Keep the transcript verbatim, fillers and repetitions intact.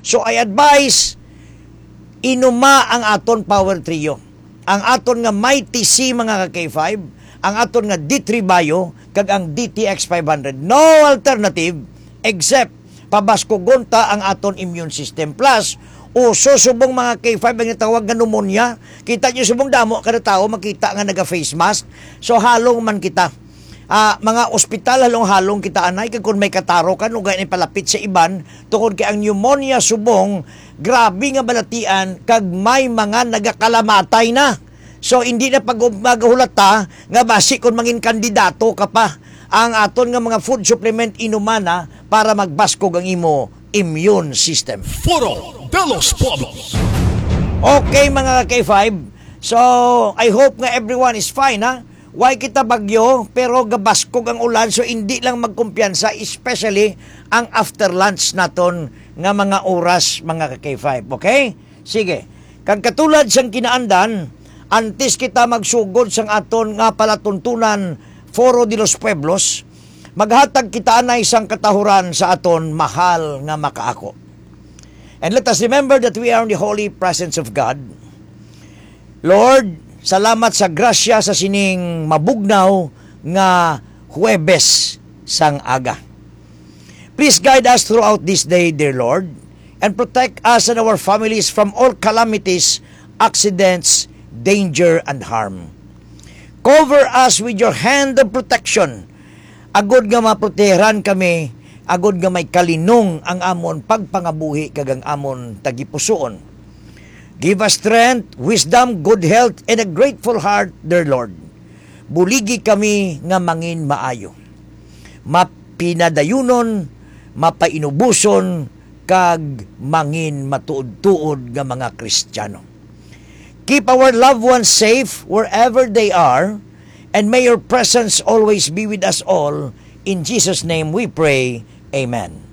So I advise inuma ang aton power trio. Ang aton nga Mighty C mga ka K five, ang aton nga D three Bio, kag ang D T X five hundred. No alternative except pabaskugonta ang aton immune system. Plus, uso subong mga K five ang tawag nga pneumonia. Kita nyo subong damo kada tao makita nga naga face mask. So halong man kita. Uh, mga ospital halong-halong kita anay kag kun may kataro ka ugay ni palapit sa iban tungod kay ang pneumonia subong grabe nga balatian kag may mga nagakalamatay na. So hindi na pag magahulata nga basi kun mangin kandidato ka pa ang aton nga mga food supplement inumana para magbaskog ang imo immune system. Foro de los Pueblos. Okay mga K five. So I hope nga everyone is fine ha. Why kita bagyo pero gabaskog ang ulan so hindi lang magkumpiyansa, especially ang after lunch naton nga mga oras mga K five. Okay? Sige. Kag katulad sang kinaandan, antes kita magsugod sang aton nga palatuntunan Foro de los Pueblos, maghatag kita na isang katahuran sa aton mahal nga makaako. And let us remember that we are in the holy presence of God. Lord, salamat sa grasya sa sining mabugnaw nga Huwebes sang aga. Please guide us throughout this day, dear Lord, and protect us and our families from all calamities, accidents, danger, and harm. Cover us with your hand of protection. Agod nga maproteheran kami, agod nga may kalinong ang amon pagpangabuhi kag ang amon tagipusoon. Give us strength, wisdom, good health, and a grateful heart, dear Lord. Buligi kami nga mangin maayo. Mapinadayunon, mapainubuson, kag mangin matuod-tuod nga mga Kristiyano. Keep our loved ones safe wherever they are, and may your presence always be with us all. In Jesus' name we pray. Amen.